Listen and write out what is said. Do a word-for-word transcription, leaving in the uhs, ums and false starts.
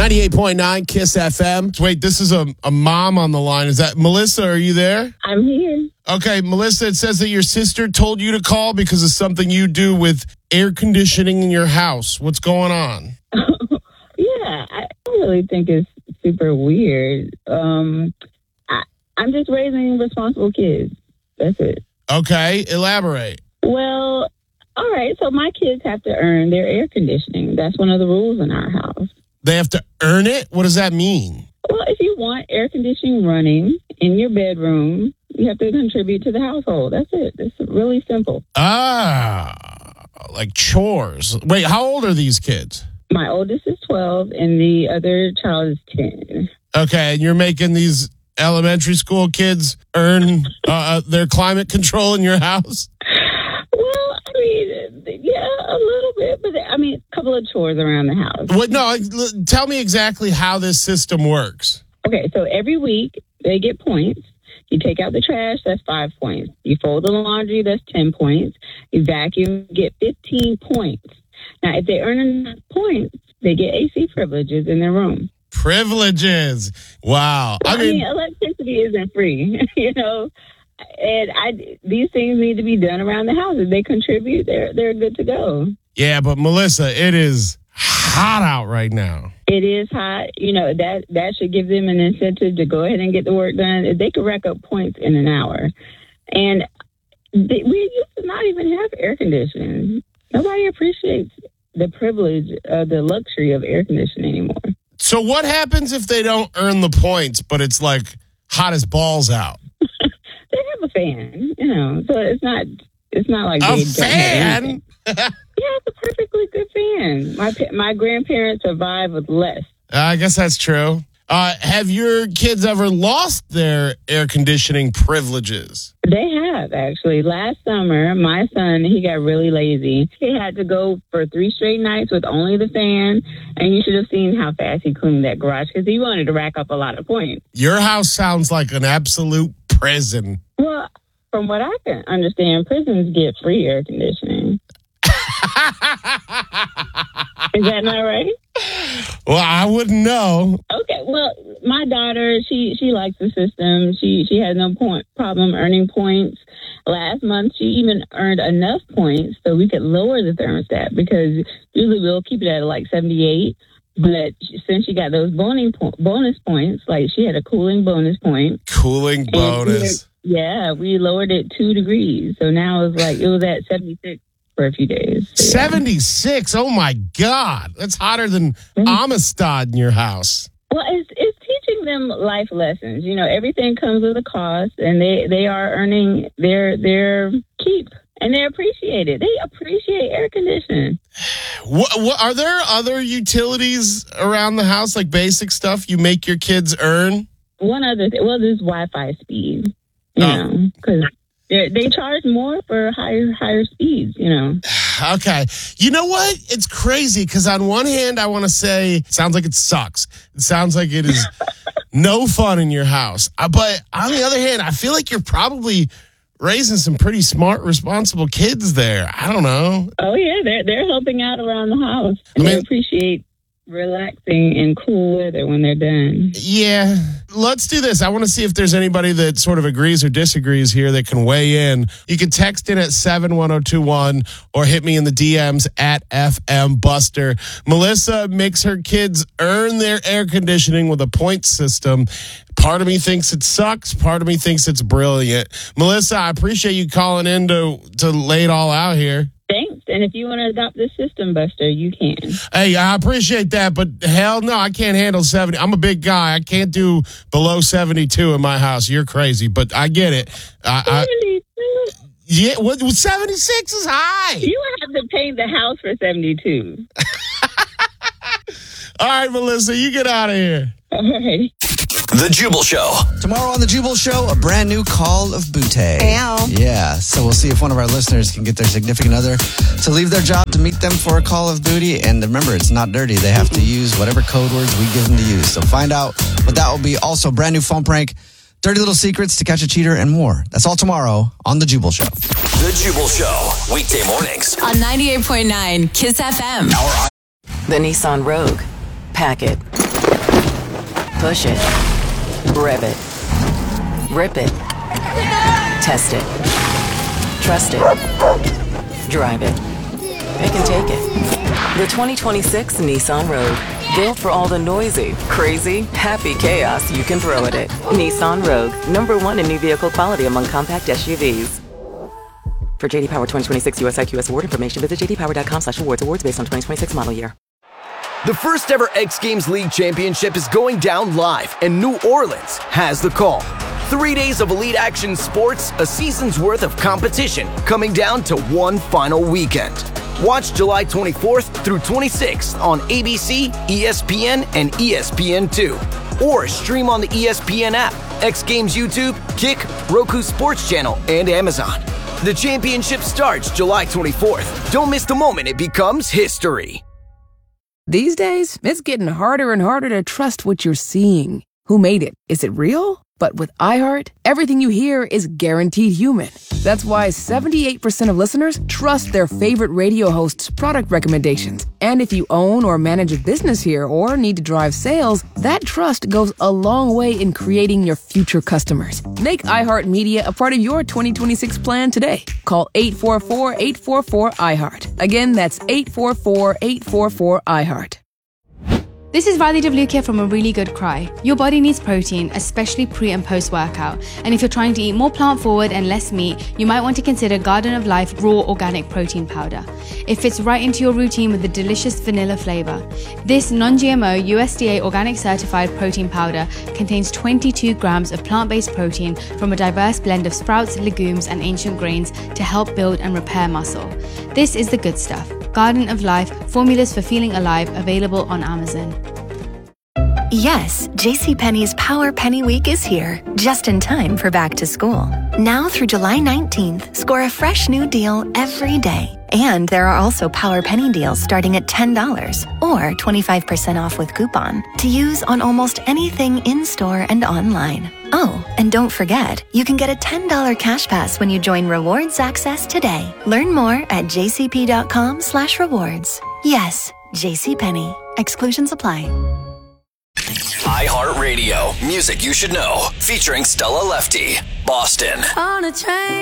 ninety-eight point nine KISS F M. Wait, this is a, a mom on the line. Is that Melissa? Are you there? I'm here. Okay, Melissa, it says that your sister told you to call because of something you do with air conditioning in your house. What's going on? Yeah, I really think it's super weird. Um, I, I'm just raising responsible kids. That's it. Okay, elaborate. Well, all right. So my kids have to earn their air conditioning. That's one of the rules in our house. They have to earn it? What does that mean? Well, if you want air conditioning running in your bedroom, you have to contribute to the household. That's it. It's really simple. Ah, like chores. Wait, how old are these kids? My oldest is twelve and the other child is ten. Okay, and you're making these elementary school kids earn uh, their climate control in your house? Well, I mean, yeah, a little bit, but I mean, a couple of chores around the house. What? No, tell me exactly how this system works. Okay, so every week they get points. You take out the trash, that's five points. You fold the laundry, that's ten points. You vacuum, get fifteen points. Now, if they earn enough points, they get A C privileges in their room. Privileges. Wow. Well, I, mean, I mean, electricity isn't free, you know. And I, these things need to be done around the house. If they contribute, they're they're good to go. Yeah, but Melissa, it is hot out right now. It is hot. You know, that, that should give them an incentive to go ahead and get the work done. If they could rack up points in an hour. And they, we used to not even have air conditioning. Nobody appreciates the privilege, uh, the luxury of air conditioning anymore. So what happens if they don't earn the points, but it's like hot as balls out? They have a fan, you know, so it's not it's not like a they fan. Yeah, it's a perfectly good fan. My my grandparents survived with less. I guess that's true. Uh, have your kids ever lost their air conditioning privileges? They have, actually. Last summer, my son, he got really lazy. He had to go for three straight nights with only the fan, and you should have seen how fast he cleaned that garage because he wanted to rack up a lot of points. Your house sounds like an absolute prison. Well, from what I can understand, prisons get free air conditioning. Is that not right? Well, I wouldn't know. Okay, well, my daughter, she, she likes the system. She she has no point problem earning points. Last month, she even earned enough points so we could lower the thermostat because usually we'll keep it at like seventy-eight. But since she got those bonus bonus points, like she had a cooling bonus point. Cooling bonus. We, yeah, we lowered it two degrees. So now it's like, it was at seventy-six. For a few days. So, yeah. seventy-six. Oh my God. That's hotter than Mm-hmm. Amistad in your house. Well, it's it's teaching them life lessons. You know, everything comes with a cost, and they, they are earning their their keep, and they appreciate it. They appreciate air conditioning. What, what are there other utilities around the house, like basic stuff you make your kids earn? One other thing, well, there's Wi-Fi speed. You Oh. know, because they they charge more for higher higher speeds. You know. Okay. You know what? It's crazy because on one hand, I want to say it sounds like it sucks. It sounds like it is no fun in your house. Uh, But on the other hand, I feel like you're probably raising some pretty smart, responsible kids there. I don't know. Oh yeah, they're they're helping out around the house, and I mean- they appreciate relaxing in cool weather when they're done. Yeah. Let's do this. I want to see if there's anybody that sort of agrees or disagrees here that can weigh in. You can text in at seven one zero two one or hit me in the D Ms at F M Buster. Melissa makes her kids earn their air conditioning with a point system. Part of me thinks it sucks. Part of me thinks it's brilliant. Melissa, I appreciate you calling in to, to lay it all out here. Thanks. And if you want to adopt this system, Buster, you can. Hey, I appreciate that, but hell no, I can't handle seventy. I'm a big guy. I can't do below seventy-two in my house. You're crazy, but I get it. I, I, seventy-two? yeah, what, seventy-six is high. You have to paint the house for seventy-two. All right, Melissa, you get out of here. All right. The Jubal Show. Tomorrow on The Jubal Show, a brand new Call of Booty. Ow. Yeah, so we'll see if one of our listeners can get their significant other to leave their job to meet them for a Call of Booty. And remember, it's not dirty. They have to use whatever code words we give them to use. So find out what that will be. Also, brand new phone prank, dirty little secrets to catch a cheater, and more. That's all tomorrow on The Jubal Show. The Jubal Show. Weekday mornings. On ninety-eight point nine KISS F M. Our The Nissan Rogue. Pack it. Push it. Rev it. Rip it. Test it. Trust it. Drive it. It can take it. The twenty twenty-six Nissan Rogue. Built for all the noisy, crazy, happy chaos you can throw at it. Nissan Rogue. Number one in new vehicle quality among compact S U Vs. For J D Power twenty twenty-six U S I Q S award information, visit j d power dot com slash awards. Awards based on twenty twenty-six model year. The first ever X Games League Championship is going down live, and New Orleans has the call. Three days of elite action sports, a season's worth of competition, coming down to one final weekend. Watch July twenty-fourth through twenty-sixth on A B C, E S P N, and E S P N two. Or stream on the E S P N app, X Games YouTube, Kick, Roku Sports Channel, and Amazon. The championship starts July twenty-fourth. Don't miss the moment it becomes history. These days, it's getting harder and harder to trust what you're seeing. Who made it? Is it real? But with iHeart, everything you hear is guaranteed human. That's why seventy-eight percent of listeners trust their favorite radio host's product recommendations. And if you own or manage a business here or need to drive sales, that trust goes a long way in creating your future customers. Make iHeartMedia a part of your twenty twenty-six plan today. Call eight four four, eight four four, iHeart. Again, that's eight four four, eight four four, iHeart. This is Riley Devlukia from A Really Good Cry. Your body needs protein, especially pre and post workout. And if you're trying to eat more plant forward and less meat, you might want to consider Garden of Life Raw Organic Protein Powder. It fits right into your routine with a delicious vanilla flavor. This non-G M O U S D A organic certified protein powder contains twenty-two grams of plant-based protein from a diverse blend of sprouts, legumes, and ancient grains to help build and repair muscle. This is the good stuff. Garden of Life, formulas for feeling alive, available on Amazon. Yes, JCPenney's Power Penny Week is here, just in time for back to school. Now through July nineteenth, score a fresh new deal every day. And there are also Power Penny deals starting at ten dollars or twenty-five percent off with coupon to use on almost anything in-store and online. Oh, and don't forget, you can get a ten dollars cash pass when you join Rewards Access today. Learn more at jcp.com slash rewards. Yes, JCPenney. Exclusions apply. iHeartRadio. Music you should know. Featuring Stella Lefty. Boston. On a train.